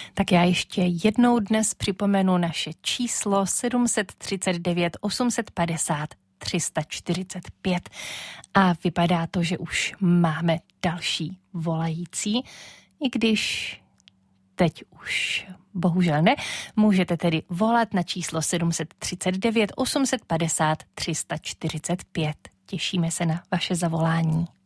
Tak já ještě jednou dnes připomenu naše číslo 739 850 345 a vypadá to, že už máme další volající, i když teď už bohužel ne. Můžete tedy volat na číslo 739 850 345. Těšíme se na vaše zavolání.